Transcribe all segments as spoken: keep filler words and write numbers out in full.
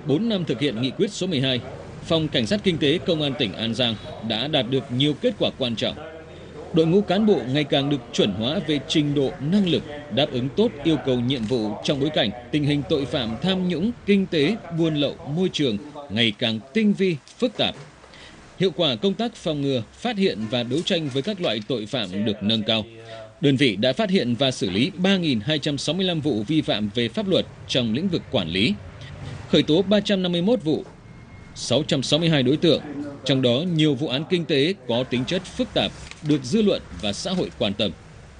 bốn năm thực hiện nghị quyết số mười hai, Phòng Cảnh sát Kinh tế Công an tỉnh An Giang đã đạt được nhiều kết quả quan trọng. Đội ngũ cán bộ ngày càng được chuẩn hóa về trình độ, năng lực, đáp ứng tốt yêu cầu nhiệm vụ trong bối cảnh tình hình tội phạm tham nhũng, kinh tế, buôn lậu, môi trường ngày càng tinh vi, phức tạp. Hiệu quả công tác phòng ngừa, phát hiện và đấu tranh với các loại tội phạm được nâng cao. Đơn vị đã phát hiện và xử lý ba nghìn hai trăm sáu mươi lăm vụ vi phạm về pháp luật trong lĩnh vực quản lý, khởi tố ba trăm năm mươi mốt vụ, sáu trăm sáu mươi hai đối tượng, trong đó nhiều vụ án kinh tế có tính chất phức tạp được dư luận và xã hội quan tâm.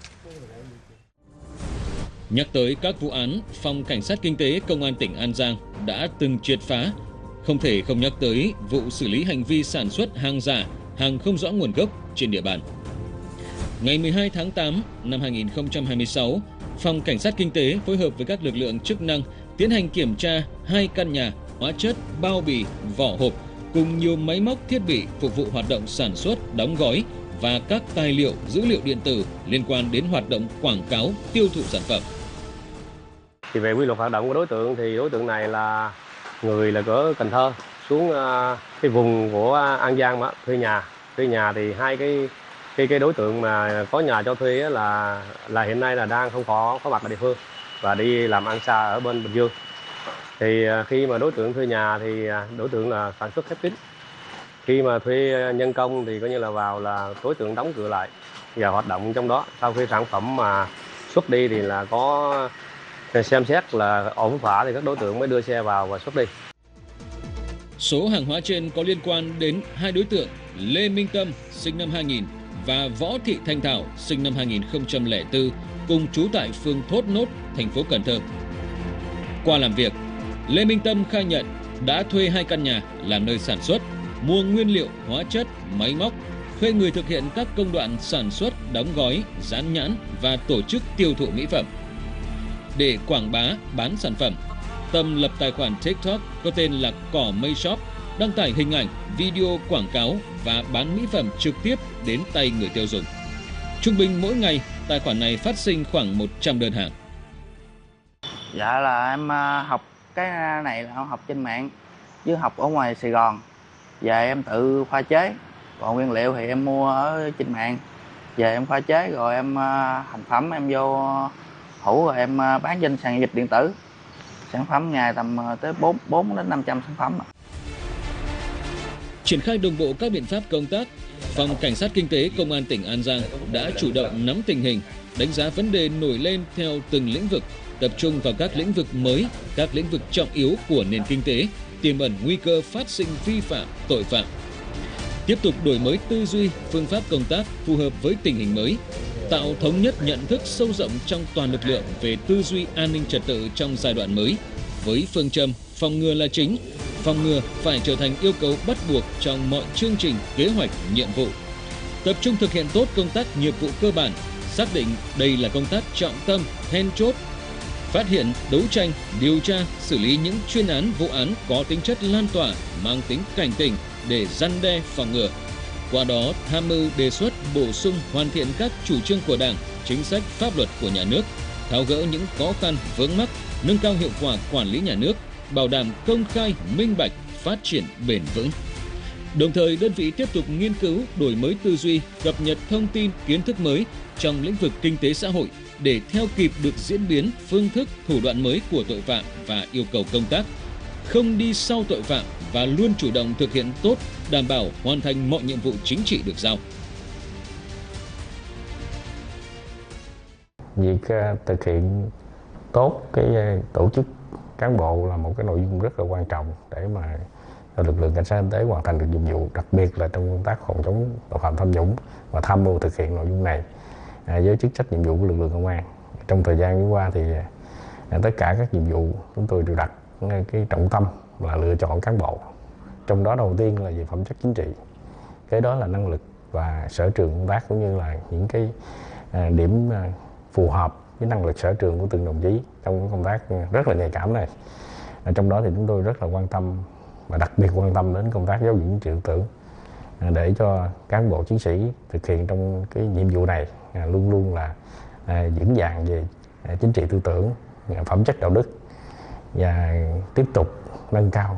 Nhắc tới các vụ án, Phòng Cảnh sát Kinh tế Công an tỉnh An Giang đã từng triệt phá, không thể không nhắc tới vụ xử lý hành vi sản xuất hàng giả, hàng không rõ nguồn gốc trên địa bàn. Ngày mười hai tháng tám năm hai nghìn không trăm hai mươi sáu, Phòng Cảnh sát Kinh tế phối hợp với các lực lượng chức năng tiến hành kiểm tra hai căn nhà, hóa chất, bao bì, vỏ hộp cùng nhiều máy móc thiết bị phục vụ hoạt động sản xuất, đóng gói và các tài liệu, dữ liệu điện tử liên quan đến hoạt động quảng cáo, tiêu thụ sản phẩm. Thì về quy luật hoạt động của đối tượng thì đối tượng này là người là ở Cần Thơ xuống cái vùng của An Giang mà thuê nhà, thuê nhà thì hai cái cái cái đối tượng mà có nhà cho thuê là là hiện nay là đang không có có mặt ở địa phương và đi làm ăn xa ở bên Bình Dương. Thì khi mà đối tượng thuê nhà thì đối tượng là sản xuất khép kín. Khi mà thuê nhân công thì coi như là vào là đối tượng đóng cửa lại và hoạt động trong đó. Sau khi sản phẩm mà xuất đi thì là có xem xét là ổn thỏa thì các đối tượng mới đưa xe vào và xuất đi. Số hàng hóa trên có liên quan đến hai đối tượng Lê Minh Tâm sinh năm hai nghìn và Võ Thị Thanh Thảo sinh năm hai nghìn không trăm lẻ bốn cùng trú tại phường Thốt Nốt, thành phố Cần Thơ. Qua làm việc, Lê Minh Tâm khai nhận đã thuê hai căn nhà làm nơi sản xuất, mua nguyên liệu, hóa chất, máy móc, thuê người thực hiện các công đoạn sản xuất, đóng gói, dán nhãn và tổ chức tiêu thụ mỹ phẩm. Để quảng bá, bán sản phẩm, Tâm lập tài khoản TikTok có tên là Cỏ Mây Shop, đăng tải hình ảnh, video quảng cáo và bán mỹ phẩm trực tiếp đến tay người tiêu dùng. Trung bình mỗi ngày, tài khoản này phát sinh khoảng một trăm đơn hàng. Dạ là em học cái này là học trên mạng, chứ học ở ngoài Sài Gòn. Và em tự pha chế, còn nguyên liệu thì em mua ở trên mạng. Về em pha chế rồi em thành phẩm em vô hũ rồi em bán trên sàn giao dịch điện tử. Sản phẩm ngày tầm tới bốn đến năm trăm sản phẩm. Triển khai đồng bộ các biện pháp công tác, Phòng Cảnh sát Kinh tế Công an tỉnh An Giang đã chủ động nắm tình hình, đánh giá vấn đề nổi lên theo từng lĩnh vực, tập trung vào các lĩnh vực mới, các lĩnh vực trọng yếu của nền kinh tế, tiềm ẩn nguy cơ phát sinh vi phạm, tội phạm. Tiếp tục đổi mới tư duy, phương pháp công tác phù hợp với tình hình mới, tạo thống nhất nhận thức sâu rộng trong toàn lực lượng về tư duy an ninh trật tự trong giai đoạn mới, với phương châm phòng ngừa là chính, phòng ngừa phải trở thành yêu cầu bắt buộc trong mọi chương trình, kế hoạch, nhiệm vụ. Tập trung thực hiện tốt công tác nghiệp vụ cơ bản, xác định đây là công tác trọng tâm, then chốt. Phát hiện, đấu tranh, điều tra, xử lý những chuyên án, vụ án có tính chất lan tỏa, mang tính cảnh tỉnh để răn đe, phòng ngừa. Qua đó, tham mưu đề xuất, bổ sung, hoàn thiện các chủ trương của Đảng, chính sách, pháp luật của nhà nước, tháo gỡ những khó khăn, vướng mắc, nâng cao hiệu quả quản lý nhà nước, bảo đảm công khai, minh bạch, phát triển bền vững. Đồng thời, đơn vị tiếp tục nghiên cứu, đổi mới tư duy, cập nhật thông tin, kiến thức mới trong lĩnh vực kinh tế xã hội để theo kịp được diễn biến, phương thức, thủ đoạn mới của tội phạm và yêu cầu công tác, không đi sau tội phạm và luôn chủ động thực hiện tốt, đảm bảo hoàn thành mọi nhiệm vụ chính trị được giao. Việc thực hiện tốt cái tổ chức cán bộ là một cái nội dung rất là quan trọng để mà lực lượng cảnh sát kinh tế hoàn thành được nhiệm vụ, đặc biệt là trong công tác phòng chống tội phạm tham nhũng và tham mưu thực hiện nội dung này à, với chức trách nhiệm vụ của lực lượng công an. Trong thời gian vừa qua thì à, tất cả các nhiệm vụ chúng tôi đều đặt cái trọng tâm là lựa chọn cán bộ. Trong đó đầu tiên là về phẩm chất chính trị, cái đó là năng lực và sở trường công tác cũng như là những cái à, điểm à, phù hợp với năng lực sở trường của từng đồng chí trong công tác rất là nhạy cảm này. À, trong đó thì chúng tôi rất là quan tâm và đặc biệt quan tâm đến công tác giáo dục chính trị tư tưởng à, để cho cán bộ chiến sĩ thực hiện trong cái nhiệm vụ này à, luôn luôn là à, vững vàng về à, chính trị tư tưởng, à, phẩm chất đạo đức và tiếp tục nâng cao